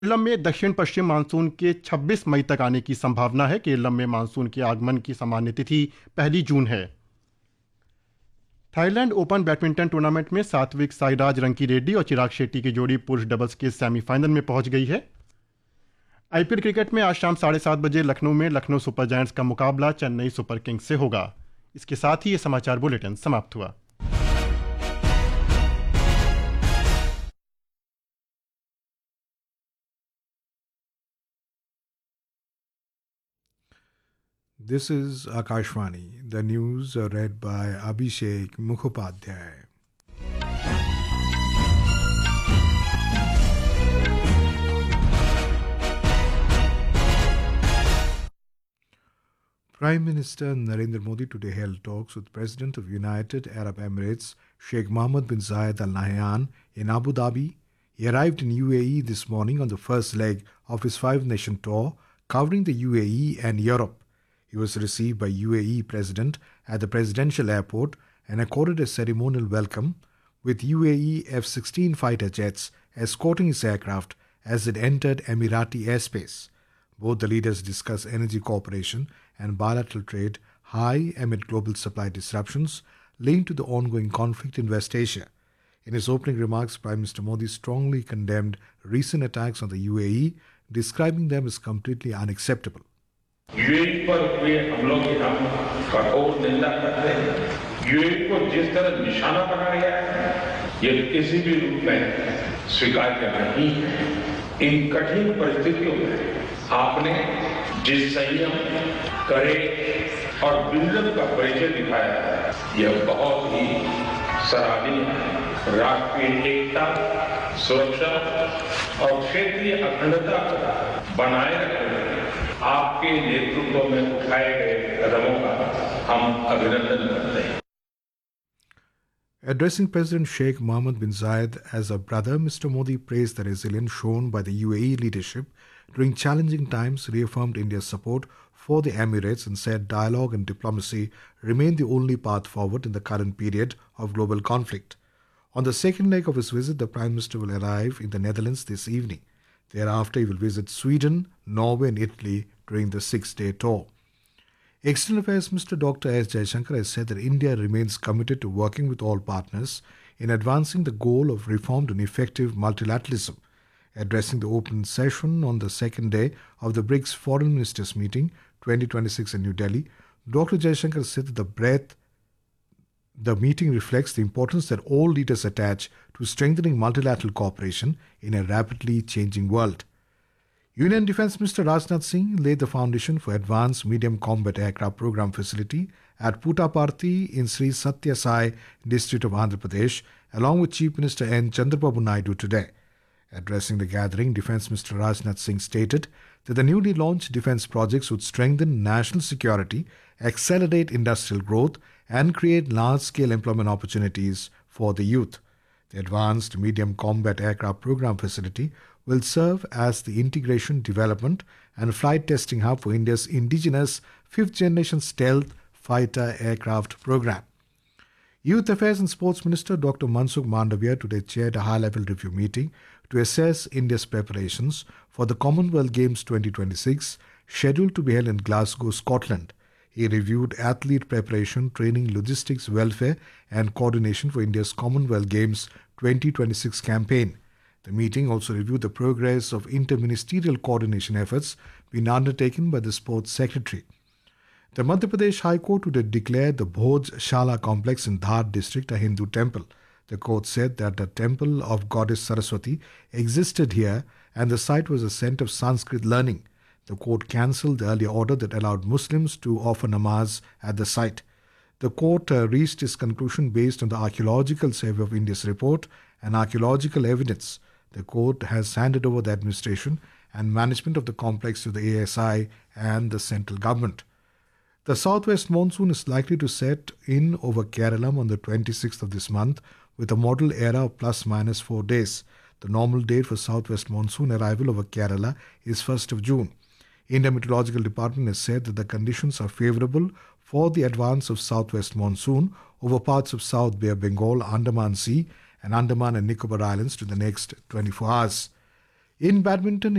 केरलम में दक्षिण पश्चिम मानसून के 26 मई तक आने की संभावना है। केरलम में मानसून के आगमन की सामान्य तिथि 1 जून है। थाईलैंड ओपन बैडमिंटन टूर्नामेंट में सात्विक साईराज रंकीरेड्डी और चिराग शेट्टी की जोड़ी पुरुष डबल्स के सेमीफाइनल में पहुंच गई है। आईपीएल क्रिकेट में आज शाम 7:30 लखनऊ में लखनऊ सुपर जायंट्स का मुकाबला चेन्नई सुपर किंग्स से होगा। इसके साथ ही ये समाचार बुलेटिन समाप्त हुआ। This is Akashvani. The news are read by Abhishek Mukhopadhyay. Prime Minister Narendra Modi today held talks with President of United Arab Emirates Sheikh Mohammed bin Zayed Al Nahyan in Abu Dhabi. He arrived in UAE this morning on the first leg of his five-nation tour covering the UAE and Europe. He was received by UAE President at the Presidential Airport and accorded a ceremonial welcome, with UAE F-16 fighter jets escorting his aircraft as it entered Emirati airspace. Both the leaders discussed energy cooperation and bilateral trade high amid global supply disruptions linked to the ongoing conflict in West Asia. In his opening remarks, Prime Minister Modi strongly condemned recent attacks on the UAE, describing them as completely unacceptable. UAE पर हुए हमलों की हम कठोर निंदा करते हैं। UAE को जिस तरह निशाना बनाया गया है, ये किसी भी रूप में स्वीकार्य नहीं है। इन कठिन परिस्थितियों में आपने जिस संयम, कड़े और विजन का परिचय दिखाया है, यह बहुत ही सराहनीय है। राष्ट्रीय एकता, सुरक्षा और क्षेत्रीय अखंडता को बनाए रखने आपके नेतृत्व में उठाए गए कदमों का हम अभिनंदन करते हैं। Addressing President Sheikh Mohammed bin Zayed as a brother, Mr. Modi praised the resilience shown by the UAE leadership during challenging times, reaffirmed India's support for the Emirates, and said dialogue and diplomacy remain the only path forward in the current period of global conflict. On the second leg of his visit, the Prime Minister will arrive in the Netherlands this evening. Thereafter, he will visit Sweden, Norway, and Italy during the 6-day tour. External Affairs Minister Dr. S. Jaishankar has said that India remains committed to working with all partners in advancing the goal of reformed and effective multilateralism. Addressing the open session on the second day of the BRICS Foreign Ministers Meeting 2026 in New Delhi, Dr. Jaishankar said that the meeting reflects the importance that all leaders attach to strengthening multilateral cooperation in a rapidly changing world. Union Defence Minister Rajnath Singh laid the foundation for Advanced Medium Combat Aircraft Program facility at Puttaparthi in Sri Satya Sai district of Andhra Pradesh, along with Chief Minister N. Chandrababu Naidu today. Addressing the gathering, Defence Minister Rajnath Singh stated that the newly launched defence projects would strengthen national security, accelerate industrial growth, and create large-scale employment opportunities for the youth. The Advanced Medium Combat Aircraft Program facility will serve as the integration, development, and flight testing hub for India's indigenous fifth-generation stealth fighter aircraft program. Youth Affairs and Sports Minister Dr. Mansukh Mandavia today chaired a high-level review meeting to assess India's preparations for the Commonwealth Games 2026, scheduled to be held in Glasgow, Scotland. He reviewed athlete preparation, training, logistics, welfare, and coordination for India's Commonwealth Games 2026 campaign. The meeting also reviewed the progress of inter-ministerial coordination efforts being undertaken by the Sports Secretary. The Madhya Pradesh High Court today declared the Bhoj Shala complex in Dhar district a Hindu temple. The court said that the temple of goddess Saraswati existed here and the site was a centre of Sanskrit learning. The court cancelled the earlier order that allowed Muslims to offer namaz at the site. The court reached its conclusion based on the Archaeological Survey of India's report and archaeological evidence. The court has handed over the administration and management of the complex to the ASI and the central government. The southwest monsoon is likely to set in over Kerala on the 26th of this month with a model era of plus minus 4 days. The normal date for southwest monsoon arrival over Kerala is 1st of June. India Meteorological Department has said that the conditions are favorable for the advance of southwest monsoon over parts of South Bay of Bengal, Andaman Sea, and Andaman and Nicobar Islands to the next 24 hours. In badminton,